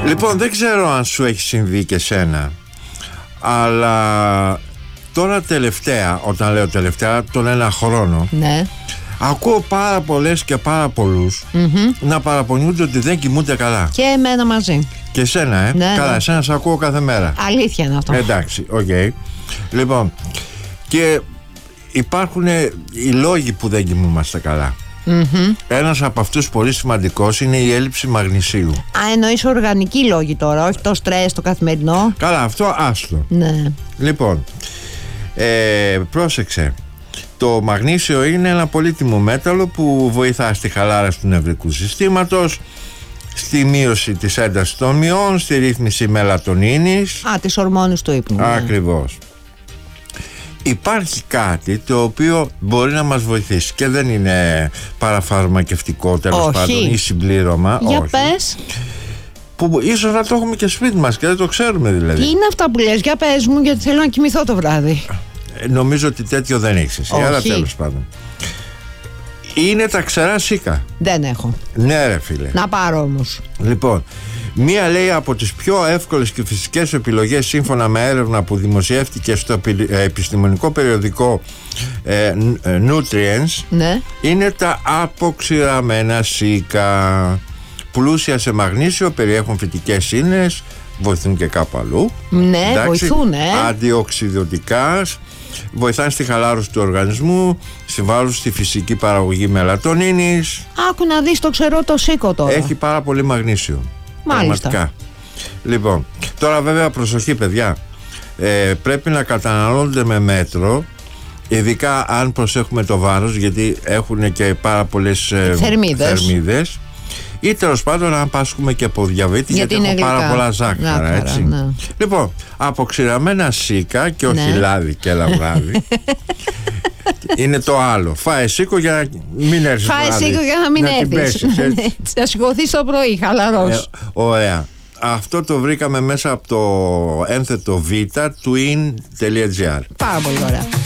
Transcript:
Λοιπόν, δεν ξέρω αν σου έχει συμβεί και σένα, αλλά τώρα τελευταία, όταν λέω τελευταία, τον ένα χρόνο, Ναι. ακούω πάρα πολλές και πάρα πολλούς να παραπονιούνται ότι δεν κοιμούνται καλά. Και εμένα μαζί. Και εσένα, Ναι, καλά, ναι. εσένα σε ακούω κάθε μέρα. Αλήθεια είναι αυτό. Εντάξει, οκ. Λοιπόν, και υπάρχουν οι λόγοι που δεν κοιμούμαστε καλά. Ένας από αυτούς πολύ σημαντικός είναι η έλλειψη μαγνησίου. Α, εννοείς οργανικοί λόγοι τώρα, όχι το στρες, το καθημερινό. Καλά, αυτό άστο. Ναι. Λοιπόν, πρόσεξε. Το μαγνήσιο είναι ένα πολύτιμο μέταλλο που βοηθά στη χαλάρωση του νευρικού συστήματος, στη μείωση της έντασης των μειών, στη ρύθμιση μελατονίνης. Α, τις ορμόνες του ύπνου. Ναι. Ακριβώς. Υπάρχει κάτι το οποίο μπορεί να μας βοηθήσει και δεν είναι παραφαρμακευτικό, τέλος Όχι. πάντων, ή συμπλήρωμα. Για όχι. πες. Που ίσως να το έχουμε και σπίτι μας και δεν το ξέρουμε δηλαδή. Τι είναι αυτά που λες, για πες μου, γιατί θέλω να κοιμηθώ το βράδυ. Νομίζω ότι τέτοιο δεν έχεις εσύ, Όχι. αλλά τέλος πάντων. Είναι τα ξερά σίκα. Δεν έχω. Ναι ρε φίλε. Να πάρω όμως. Λοιπόν, μία λέει από τις πιο εύκολες και φυσικές επιλογές σύμφωνα με έρευνα που δημοσιεύτηκε στο επιστημονικό περιοδικό Nutrients, Ναι. είναι τα αποξηραμένα σίκα. Πλούσια σε μαγνήσιο, περιέχουν φυτικές ίνες, βοηθούν και κάπου αλλού. Ναι, Εντάξει, βοηθούν, αντιοξυδοτικά, βοηθάνε στη χαλάρωση του οργανισμού, συμβάλλουν στη φυσική παραγωγή μελατονίνης. Άκου να δεις, το ξέρω το σίκο τώρα. Έχει πάρα πολύ μαγνήσιο. Μάλιστα. Πραγματικά. Λοιπόν, τώρα βέβαια προσοχή παιδιά, πρέπει να καταναλώνονται με μέτρο, ειδικά αν προσέχουμε το βάρος, γιατί έχουν και πάρα πολλές θερμίδες, ή τέλος πάντων αν πάσχουμε και από διαβήτη, γιατί είναι έχουν πάρα γλυκά. πολλά ζάχαρα, έτσι. Ναι. Λοιπόν, αποξηραμένα σίκα και όχι Ναι. λάδι και λαβράδι. Είναι το άλλο. Φάε σίκο για να μην έρθεις. Φάε σίκο για να μην την έρθεις. πέσεις, έτσι. Θα σηκωθείς το πρωί, χαλαρός. Ωραία. Αυτό το βρήκαμε μέσα από το ένθετο β twin.gr. Πάρα πολύ ωραία.